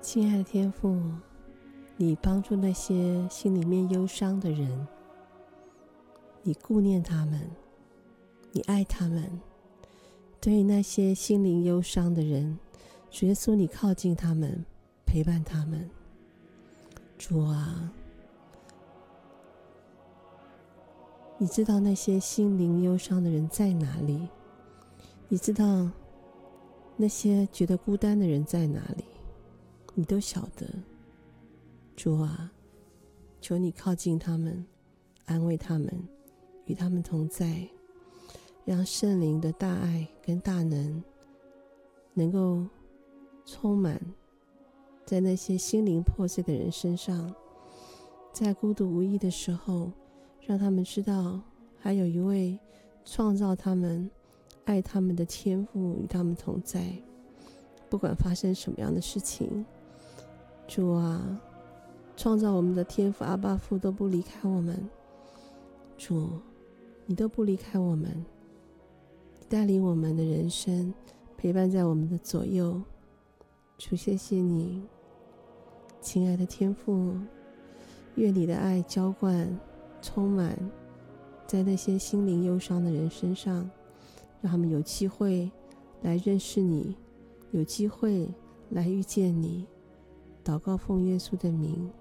亲爱的天父，你帮助那些心里面忧伤的人，你顾念他们，你爱他们。对于那些心灵忧伤的人，主耶稣，你靠近他们，陪伴他们。主啊，你知道那些心灵忧伤的人在哪里，你知道那些觉得孤单的人在哪里，你都晓得。主啊，求你靠近他们，安慰他们，与他们同在，让圣灵的大爱跟大能能够充满在那些心灵破碎的人身上，在孤独无依的时候，让他们知道还有一位创造他们爱他们的天父与他们同在。不管发生什么样的事情，主啊，创造我们的天父阿爸父都不离开我们。主，你都不离开我们，带领我们的人生，陪伴在我们的左右。主，谢谢你，亲爱的天父，愿你的爱浇灌充满在那些心灵忧伤的人身上，让他们有机会来认识你，有机会来遇见你。祷告奉耶稣的名，